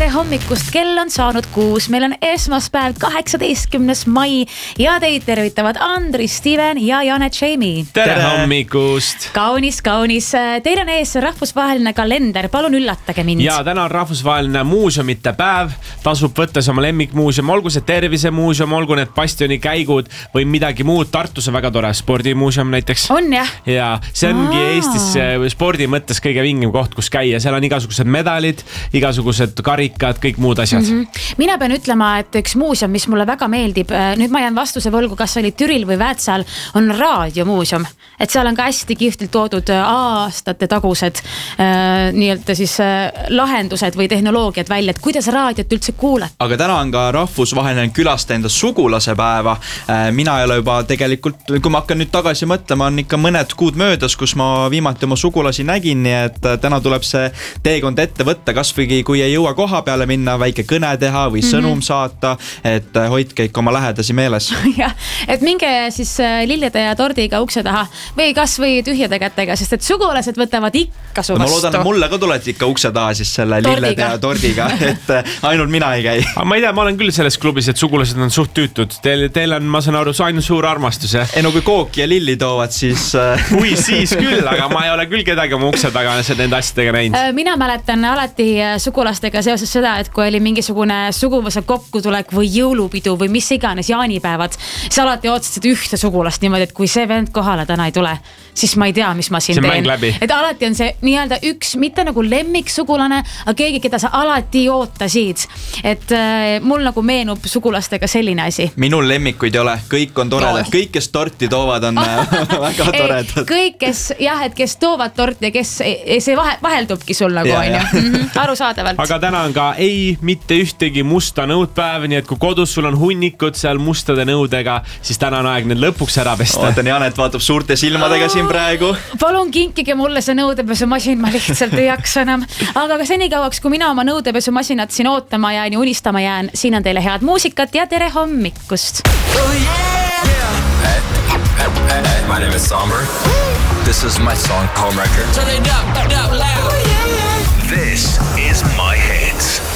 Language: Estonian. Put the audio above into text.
tere hommikust, kell on saanud 6, meil on esmaspäev 18. mai ja teid tervitavad Andri, Steven ja Janet Jamie. Tere hommikust. Kaunis. Teil on ees rahvusvaheline kalender, palun üllatage mind. Ja täna on rahvusvaheline muuseumite päev. Tasub võttes oma lemmikmuuseum, olgu see tervisemuuseum, olgu need bastionikäigud või midagi muud. Tartus on väga tore spordimuuseum näiteks. On jah? Ja see ongi Eestis spordi mõttes kõige vingem koht, kus käia. Seal on igasugused medalid, igasugused karikad, kõik muud asjad. Mina pean ütlema, et üks muuseum, mis mulle väga meeldib, nüüd ma jään vastuse võlgu, kas oli Türil või Väätsal, on raadiomuuseum. Et seal on ka hästi kihvtilt toodud aastate tagused nii-öelda siis lahendused või tehnoloogiad välja, et kuidas raadiot üldse kuulata. Aga täna on ka rahvusvaheline külasta enda sugulase päeva. Mina ei ole juba tegelikult, kui ma hakkan nüüd tagasi mõtlema, on ikka mõned kuud möödas, kus ma viimati oma sugulasi nägin, nii et täna tuleb see teekond ette võtta, kas või kui ei jõua koha peale minna, väike kõne teha või sõnum saata, et hoidke ikka oma lähedasi meeles. Jah, et minge siis lillede ja tordiga ukse taha või kas või tühjade kätega, sest et sugulased võtavad ikka su vastu. Ma loodan, et mulle ka tuled ikka ukse taha siis selle lillede ja tordiga, et ainult mina ei käi. Ma ei tea, ma olen küll selles klubis, et sugulased on suht tüütud. Teil on, ma saan aru, ainult suur armastus, jah? Ei, no kui kooki ja lilli toovad, siis... Kui siis küll, aga ma ei ole küll kedagi oma ukse taga nende asjadega näinud. Mina mäletan alati sugulastega seoses seda, et kui oli mingisugune suguvõsa kokkutulek või jõulupidu või mis iganes jaanipäevad, siis alati otsasid ühte sugulast niimoodi, et kui see vend kohale täna ei tule, siis ma ei tea, mis ma siin teen. Et alati on see nii-öelda üks, mitte nagu lemmiksugulane, aga keegi, keda sa alati ootasid. Et mul nagu meenub sugulastega selline asi. Minul lemmikuid ei ole, kõik on toredad. Kõik, kes torti toovad, on väga toredad. Kõik, kes toovad torti ja kes see vaheldubki sul nagu on ju. Arusaadavalt. Aga täna on ka mitte ühtegi musta nõudpäev, nii et kui kodus sul on hunnikud seal mustade nõudega, siis täna on aeg need lõpuks ära pesta. Ootan, Janet vaatab suurte silmadega siin praegu. Palun kinkige mulle see nõudepesumasin, ma lihtsalt ei jaksa enam. Aga ka senikauaks, kui mina oma nõudepesumasinat siin ootama jään ja unistama jään, siin on teile head muusikat ja tere hommikust. Hey, my name is Somber. This is my song, Home Record. Turn it up loud. This is my hits.